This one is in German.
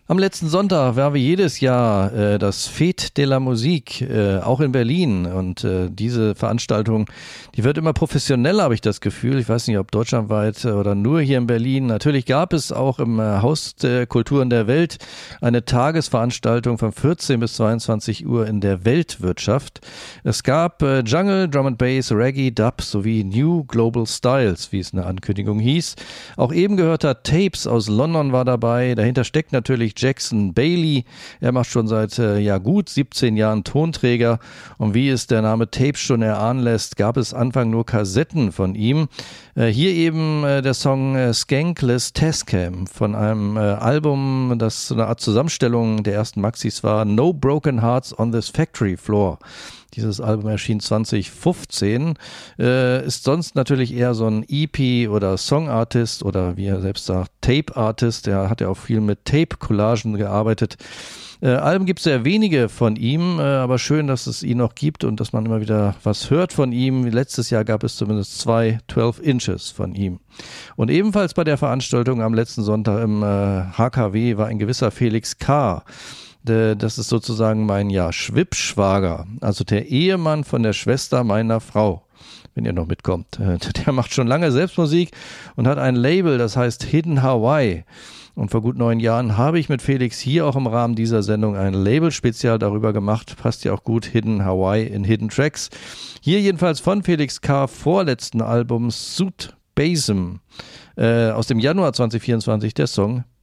Am letzten Sonntag war wie jedes Jahr das Fête de la Musique, auch in Berlin. Und diese Veranstaltung, die wird immer professioneller, habe ich das Gefühl. Ich weiß nicht, ob deutschlandweit oder nur hier in Berlin. Natürlich gab es auch im Haus der Kulturen der Welt eine Tagesveranstaltung von 14 bis 22 Uhr in der Weltwirtschaft. Es gab Jungle, Drum and Bass, Reggae, Dub sowie New Global Styles, wie es in der Ankündigung hieß. Auch eben gehörter Tapes aus London war dabei. Dahinter steckt natürlich Jackson Bailey. Er macht schon seit gut 17 Jahren Tonträger. Und wie es der Name Tapes schon erahnen lässt, gab es Anfang nur Kassetten von ihm. Hier eben der Song Skankless Tascam von einem Album, das so eine Art Zusammenstellung der ersten Maxis war. No Broken Hearts on this Factory Floor. Dieses Album erschien 2015, ist sonst natürlich eher so ein EP- oder Song-Artist oder wie er selbst sagt, Tape-Artist. Der hat ja auch viel mit Tape-Collagen gearbeitet. Alben gibt es sehr wenige von ihm, aber schön, dass es ihn noch gibt und dass man immer wieder was hört von ihm. Letztes Jahr gab es zumindest 2 12 Inches von ihm. Und ebenfalls bei der Veranstaltung am letzten Sonntag im HKW war ein gewisser Felix K. Das ist sozusagen mein Schwippschwager, also der Ehemann von der Schwester meiner Frau, wenn ihr noch mitkommt. Der macht schon lange Selbstmusik und hat ein Label, das heißt Hidden Hawaii. Und vor gut 9 Jahren habe ich mit Felix hier auch im Rahmen dieser Sendung ein Label-Spezial darüber gemacht. Passt ja auch gut, Hidden Hawaii in Hidden Tracks. Hier jedenfalls von Felix K. vorletzten Album Suit Basem aus dem Januar 2024 der Song